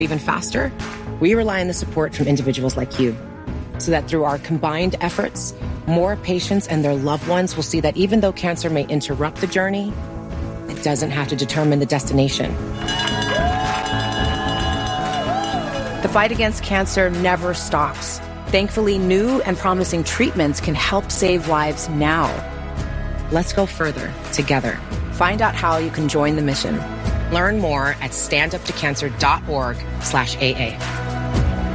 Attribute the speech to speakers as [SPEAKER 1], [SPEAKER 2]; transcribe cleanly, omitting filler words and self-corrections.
[SPEAKER 1] even faster, we rely on the support from individuals like you, so that through our combined efforts, more patients and their loved ones will see that even though cancer may interrupt the journey, it doesn't have to determine the destination. The fight against cancer never stops. Thankfully, new and promising treatments can help save lives now. Let's go further together. Find out how you can join the mission. Learn more at standuptocancer.org/AA.